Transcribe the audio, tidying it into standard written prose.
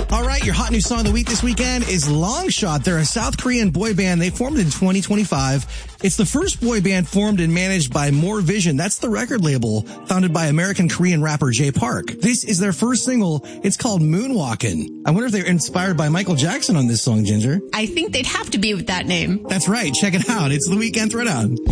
All right, your hot new song of the week this weekend is Longshot. They're a South Korean boy band. They formed in 2025. It's the first boy band formed and managed by More Vision. That's the record label founded by American Korean rapper Jay Park. This is their first single. It's called Moonwalkin'. I wonder if they're inspired by Michael Jackson on this song, Ginger. I think they'd have to be with that name. That's right. Check it out. It's the Weekend Throwdown.